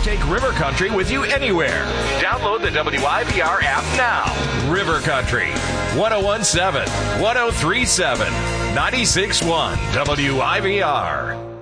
take River Country with you anywhere. Download the WIVR app now. River Country, 1017, 1037, 96.1 WIVR.